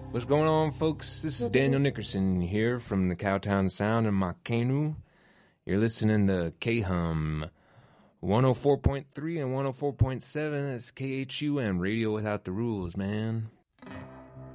What's going on, folks? This is Daniel Nickerson here from the Cowtown Sound in my canoe. You're listening to KHUM 104.3 and 104.7. That's KHUM, Radio Without the Rules, man.